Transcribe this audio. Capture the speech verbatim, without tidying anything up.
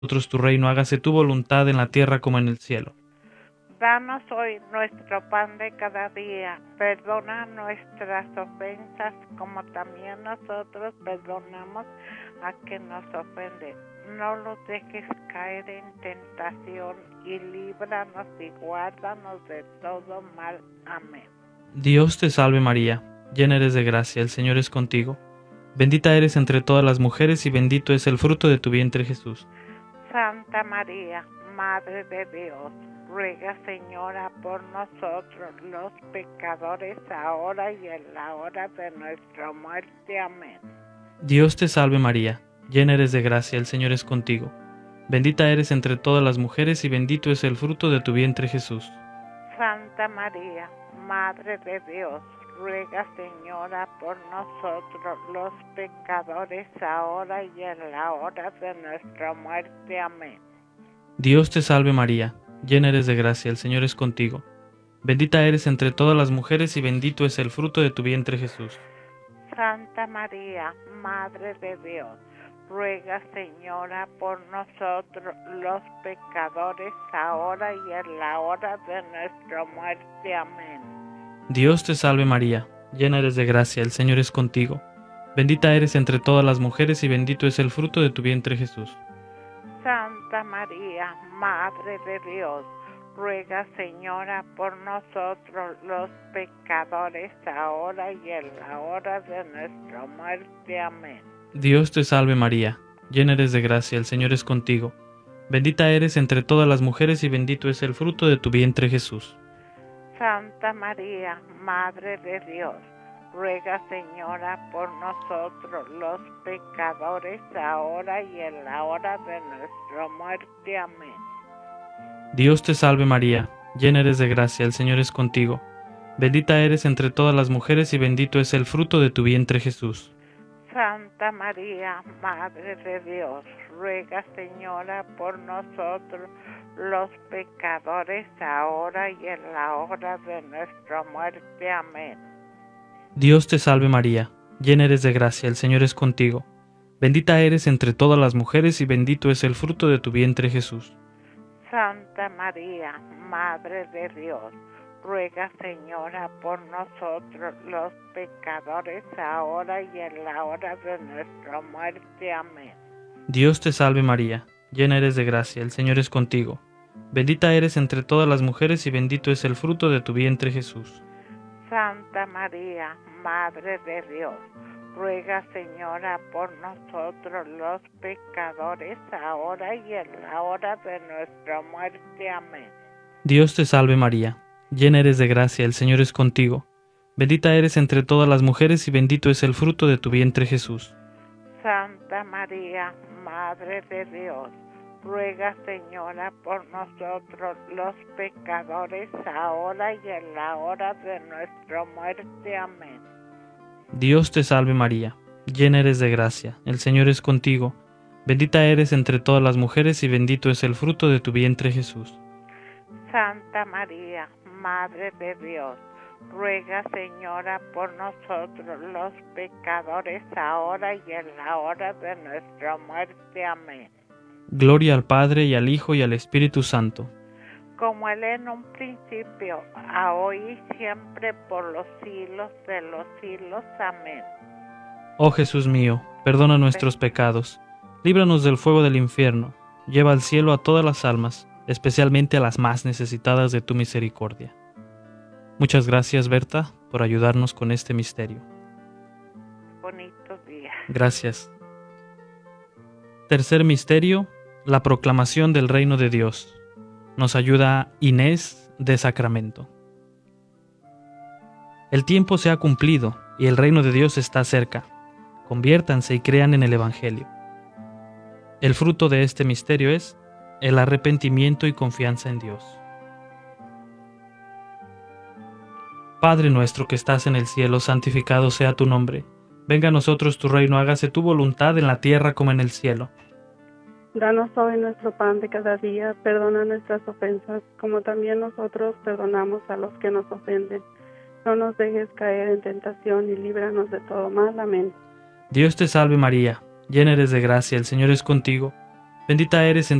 nosotros tu reino, hágase tu voluntad en la tierra como en el cielo. Danos hoy nuestro pan de cada día, perdona nuestras ofensas como también nosotros perdonamos a quien nos ofende. No los dejes caer en tentación y líbranos y guárdanos de todo mal. Amén. Dios te salve María, llena eres de gracia, el Señor es contigo. Bendita eres entre todas las mujeres y bendito es el fruto de tu vientre Jesús. Santa María, Madre de Dios, ruega, Señora, por nosotros los pecadores, ahora y en la hora de nuestra muerte. Amén. Dios te salve María, llena eres de gracia, el Señor es contigo. Bendita eres entre todas las mujeres y bendito es el fruto de tu vientre Jesús. Santa María, Madre de Dios, ruega, Señora, por nosotros los pecadores, ahora y en la hora de nuestra muerte. Amén. Dios te salve María, llena eres de gracia, el Señor es contigo. Bendita eres entre todas las mujeres y bendito es el fruto de tu vientre Jesús. Santa María, Madre de Dios, ruega, Señora, por nosotros los pecadores, ahora y en la hora de nuestra muerte. Amén. Dios te salve María, llena eres de gracia, el Señor es contigo. Bendita eres entre todas las mujeres y bendito es el fruto de tu vientre Jesús. Santa María, Madre de Dios, ruega, Señora, por nosotros los pecadores, ahora y en la hora de nuestra muerte. Amén. Dios te salve María, llena eres de gracia, el Señor es contigo. Bendita eres entre todas las mujeres y bendito es el fruto de tu vientre Jesús. Santa María, Madre de Dios, ruega, Señora, por nosotros los pecadores, ahora y en la hora de nuestra muerte. Amén. Dios te salve María, llena eres de gracia, el Señor es contigo. Bendita eres entre todas las mujeres y bendito es el fruto de tu vientre Jesús. Santa María, Madre de Dios, ruega, Señora, por nosotros los pecadores, ahora y en la hora de nuestra muerte. Amén. Dios te salve María, llena eres de gracia, el Señor es contigo. Bendita eres entre todas las mujeres y bendito es el fruto de tu vientre Jesús. Santa María, Madre de Dios, ruega, Señora, por nosotros los pecadores, ahora y en la hora de nuestra muerte. Amén. Dios te salve María, llena eres de gracia, el Señor es contigo. Bendita eres entre todas las mujeres y bendito es el fruto de tu vientre Jesús. Santa María, Madre de Dios, ruega, Señora, por nosotros los pecadores, ahora y en la hora de nuestra muerte. Amén. Dios te salve María, llena eres de gracia, el Señor es contigo. Bendita eres entre todas las mujeres y bendito es el fruto de tu vientre Jesús. Santa María, Madre de Dios, ruega, Señora, por nosotros los pecadores, ahora y en la hora de nuestra muerte. Amén. Dios te salve María, llena eres de gracia, el Señor es contigo. Bendita eres entre todas las mujeres y bendito es el fruto de tu vientre Jesús. Santa María, Madre de Dios, ruega, Señora, por nosotros los pecadores, ahora y en la hora de nuestra muerte. Amén. Gloria al Padre y al Hijo y al Espíritu Santo. Como él en un principio, a hoy y siempre, por los siglos de los siglos. Amén. Oh Jesús mío, perdona nuestros pecados, líbranos del fuego del infierno, lleva al cielo a todas las almas, especialmente a las más necesitadas de tu misericordia. Muchas gracias, Berta, por ayudarnos con este misterio. Bonito día. Gracias. Tercer misterio, la proclamación del reino de Dios. Nos ayuda Inés de Sacramento. El tiempo se ha cumplido y el reino de Dios está cerca. Conviértanse y crean en el Evangelio. El fruto de este misterio es el arrepentimiento y confianza en Dios. Padre nuestro que estás en el cielo, santificado sea tu nombre. Venga a nosotros tu reino, hágase tu voluntad en la tierra como en el cielo. Danos hoy nuestro pan de cada día, perdona nuestras ofensas, como también nosotros perdonamos a los que nos ofenden. No nos dejes caer en tentación y líbranos de todo mal. Amén. Dios te salve María, llena eres de gracia, el Señor es contigo. Bendita eres